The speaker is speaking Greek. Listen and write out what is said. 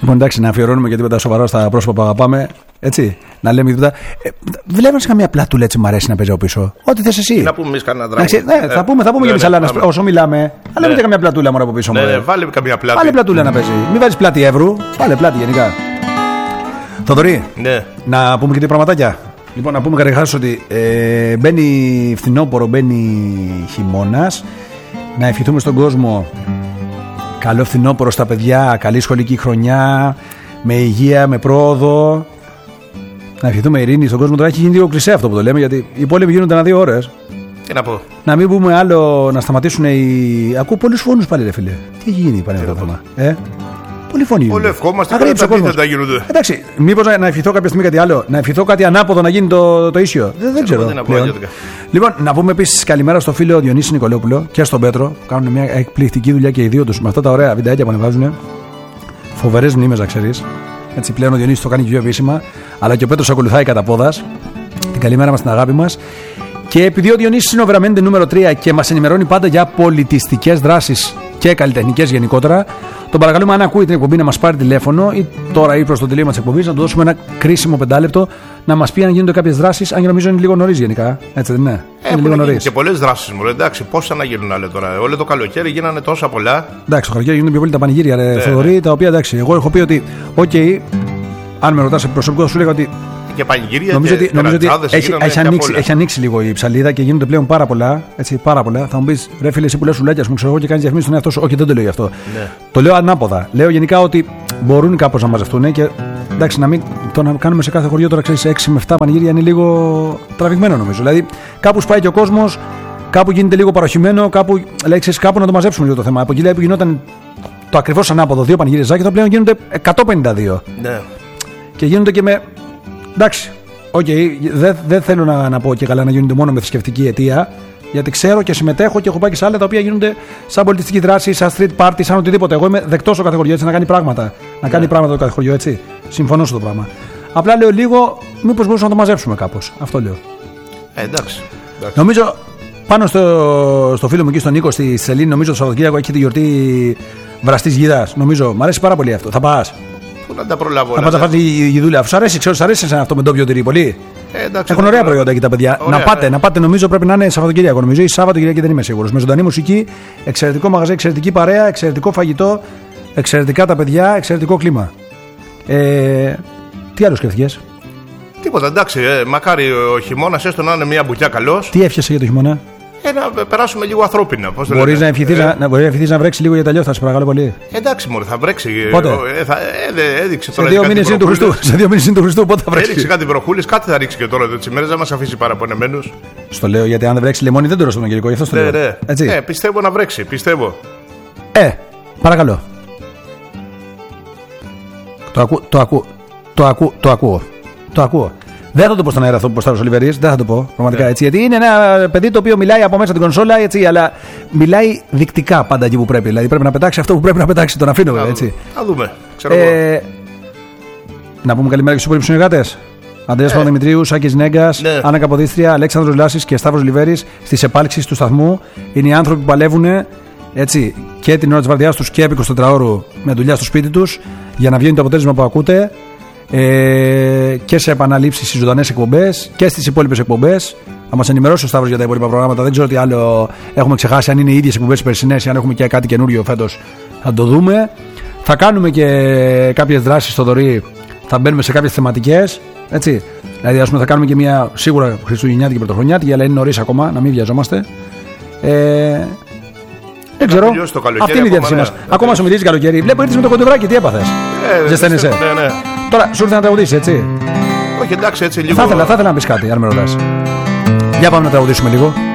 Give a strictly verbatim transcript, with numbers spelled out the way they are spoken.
Λοιπόν, εντάξει, να αφιερώνουμε και τίποτα σοβαρό στα πρόσωπα που αγαπάμε. Έτσι. Να λέμε τίποτα. Ε, Βλέπει καμία πλατούλα έτσι μου αρέσει να παίζει από πίσω. Ό,τι θες εσύ. Να πούμε εμεί κανένα δράμα. Ναι, θα πούμε, θα πούμε και εμεί άλλα όσο μιλάμε. Αλλά μην καμία πλατούλα μόνο από πίσω. Ναι, βάλε καμία πλάτη. Βάλε πλατούλα να παίζει. Μην βάζει πλάτη εύρου. Βάλε πλάτη γενικά. Θοδωρή, ναι. Να πούμε και δύο πραγματάκια. Λοιπόν, να πούμε καταρχάς ότι ε, μπαίνει φθινόπωρο, μπαίνει χειμώνας. Να ευχηθούμε στον κόσμο καλό φθινόπωρο στα παιδιά, καλή σχολική χρονιά, με υγεία, με πρόοδο. Να ευχηθούμε ειρήνη στον κόσμο. Τώρα έχει γίνει λίγο κλισέ αυτό που το λέμε, γιατί οι πόλεμοι γίνονται ανά δύο ώρες. Τι να πω. Να μην πούμε άλλο, να σταματήσουν οι. Ακούω πολλούς φόνους πάλι, ρε φίλε. Τι έχει γίνει πάλι αυτό το θέμα. Ε? Πολύ φωνή. Όλοι ευχόμαστε και τα αντίθετα γίνονται. Εντάξει, μήπως να ευχηθώ κάποια στιγμή κάτι άλλο, να ευχηθώ κάτι ανάποδο να γίνει το, το ίσιο. Δεν, δεν ξέρω. Πλέον. Λοιπόν, να πούμε επίσης καλημέρα στο φίλο Διονύση Νικολόπουλο και στον Πέτρο που κάνουν μια εκπληκτική δουλειά και οι δύο τους με αυτά τα ωραία βιντεάκια που ανεβάζουν. Φοβερές μνήμες, να ξέρεις. Έτσι πλέον ο Διονύσης το κάνει και πιο επίσημα, αλλά και ο Πέτρος ακολουθάει κατά πόδας. Την καλημέρα μας, την αγάπη μας. Και επειδή ο Διονύσης είναι ο Βεραμέντη νούμερο τρία και μας ενημερώνει πάντα για πολιτιστικές δράσεις και καλλιτεχνικές γενικότερα, τον παρακαλούμε, αν ακούει την εκπομπή, να μας πάρει τηλέφωνο ή τώρα ή προς το τελείωμα της εκπομπής, να του δώσουμε ένα κρίσιμο πεντάλεπτο να μας πει αν γίνονται κάποιες δράσεις. Αν και νομίζω είναι λίγο νωρίς γενικά. Έτσι δεν είναι? Ε, είναι λίγο νωρίς. Και πολλές δράσεις μου. Εντάξει, πόσα να γίνουν άλλα τώρα. Όλο το καλοκαίρι γίνανε τόσα πολλά. Εντάξει, το καλοκαίρι γίνονται πιο πολύ τα πανηγύρια, ρε ναι, Θοδωρή, ναι. Τα οποία εντάξει, εγώ έχω πει ότι, οκ, okay, αν με ρωτάς προσωπικό, θα σου λέγα ότι. Και πανηγύρια νομίζω και ότι, νομίζω ότι έχει, έχει, ανοίξει, έχει ανοίξει λίγο η ψαλίδα και γίνονται πλέον πάρα πολλά. Έτσι, πάρα πολλά. Θα μου πει, ρε φίλε, εσύ που λες σουλάκια, μου ξέρω εγώ και κάνει διαφήμιση στον εαυτό σου. Όχι, δεν το λέω γι' αυτό. Ναι. Το λέω ανάποδα. Λέω γενικά ότι μπορούν κάπως να μαζευτούν και εντάξει, να μην το να κάνουμε σε κάθε χωριό τώρα ξέρεις έξι με επτά πανηγύρια είναι λίγο τραβηγμένο νομίζω. Δηλαδή κάπου σπάει και ο κόσμος, κάπου γίνεται λίγο παροχημένο, κάπου, λέει, ξέρεις, κάπου να το μαζέψουμε λίγο το θέμα. Από εκεί λέει που γινόταν το ακριβώς ανάποδο, δύο πανηγύριζάκια, τώρα πλέον γίνονται εκατόν πενήντα δύο. Ναι. Και γίνονται και με. Εντάξει. Οκ, okay, δεν δε θέλω να, να πω και καλά να γίνονται μόνο με θρησκευτική αιτία, γιατί ξέρω και συμμετέχω και έχω πάει και σε άλλα τα οποία γίνονται σαν πολιτιστική δράση, σαν street party, σαν οτιδήποτε. Εγώ είμαι δεκτός στο κάθε χωριό έτσι να κάνει πράγματα. Να κάνει yeah. πράγματα το κάθε χωριό έτσι. Συμφωνώ στο το πράγμα. Απλά λέω λίγο, μήπως μπορούσαμε να το μαζέψουμε κάπως. Αυτό λέω. Ε, εντάξει. εντάξει. Νομίζω πάνω στο, στο φίλο μου εκεί στον Νίκο στη Σελήνη, νομίζω το Σαββατοκύριακο έχει τη γιορτή βραστής γίδας. Νομίζω, μου αρέσει πάρα πολύ αυτό. Θα πας? Πού να τα προλάβω. Θα πάτε να φάτε η γιδούλα. Σου αρέσει, ξέρω, σου αρέσει σαν αυτό με ντόπιο τυρί πολύ. Ε, εντάξει, έχουν ωραία προϊόντα εκεί τα παιδιά. Ωραία, να πάτε, ε. να πάτε, νομίζω πρέπει να είναι Σαββατοκύριακο. Νομίζω ή Σαββατοκύριακο δεν είμαι σίγουρος. Με ζωντανή μουσική, εξαιρετικό μαγαζί, εξαιρετική παρέα, εξαιρετικό φαγητό, εξαιρετικά τα παιδιά, εξαιρετικό κλίμα. Ε, τι άλλο σκέφτηκες? Τίποτα, εντάξει. Ε, μακάρι ο χειμώνας έστω να είναι μια μπουκιά καλός. Τι εύχεσαι για το χειμώνα? Ε, να περάσουμε λίγο ανθρώπινα. Μπορείς να ευχηθείς ε. να, να, να βρέξει λίγο για τα λιώθα, σε παρακαλώ πολύ. Εντάξει, μωρέ, θα βρέξει. Πότε? Ε, θα, ε, έδειξε σε δύο μήνες είναι του Χριστού. Σε δύο μήνες είναι του Χριστού, πότε θα βρέξει? Έδειξε κάτι βροχούλες, κάτι θα ρίξει και τώρα τις ημέρες, δεν μας αφήσει παραπονεμένους. Στο λέω γιατί αν δεν βρέξει λεμόνι δεν το ρωτώ τον Αγγελικό, γι' αυτό στο λέω. Ναι, έτσι. Ε, πιστεύω να βρέξει, πιστεύω. Ε, παρακαλώ. Το ακούω, το ακούω, το ακούω, το ακούω. Το ακούω. Δεν θα το πω στον αέρα αυτό που ποστάρω ο Λιβερής, δεν θα το πω πραγματικά yeah. έτσι. Γιατί είναι ένα παιδί το οποίο μιλάει από μέσα την κονσόλα, έτσι, αλλά μιλάει δεικτικά πάντα εκεί που πρέπει. Δηλαδή πρέπει να πετάξει αυτό που πρέπει να πετάξει. Τον αφήνω βέβαια, έτσι. Θα δούμε. Ξέρω ε, να πούμε καλημέρα και στους υπόλοιπους συνεργάτες. Ανδρέας yeah. Παπαδημητρίου, Σάκης Νέγκας, yeah. Άννα Καποδίστρια, Αλέξανδρος Λάσης και Σταύρος Λιβέρης στις επάλξεις του σταθμού. Είναι οι άνθρωποι που παλεύουν έτσι, και την ώρα της βραδιάς τους και επί εικοσιτετράωρου με δουλειά στο σπίτι τους για να βγαίνει το αποτέλεσμα που ακούτε. Ε, και σε επαναλήψεις στις ζωντανές εκπομπές και στις υπόλοιπες εκπομπές. Θα μας ενημερώσει ο Σταύρος για τα υπόλοιπα προγράμματα. Δεν ξέρω τι άλλο έχουμε ξεχάσει, αν είναι οι ίδιες εκπομπές περσινές ή αν έχουμε και κάτι καινούριο φέτος. Θα το δούμε. Θα κάνουμε και κάποιες δράσεις στο Δωρή. Θα μπαίνουμε σε κάποιες θεματικές. Έτσι. Δηλαδή, ας πούμε, θα κάνουμε και μια σίγουρα Χριστουγεννιάτικη και Πρωτοχρονιάτικη, αλλά είναι νωρίς ακόμα, να μην βιαζόμαστε. Ε, δεν ξέρω. Αυτή είναι η διάθεσή μας. Ακόμα σου μιλήσει καλοκαίρι. Βλέπω ήρθες με το κοντεβράκι, τι έπαθες? Ε, Ζεσταίνεσαι. Ναι, ναι. Τώρα σου ήρθε να τραγουδήσεις, έτσι? Όχι, εντάξει, έτσι λίγο. Θα ήθελα, θα ήθελα να πεις κάτι, αν με ρωτάς. Για πάμε να τραγουδήσουμε λίγο.